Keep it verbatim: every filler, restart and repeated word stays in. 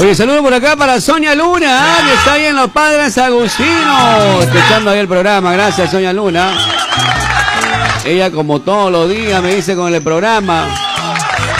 Oye, saludo por acá para Sonia Luna, ¿eh? Que está ahí en Los Padres Agustinos, escuchando ahí el programa. Gracias, Sonia Luna. Ella, como todos los días, me dice con el programa.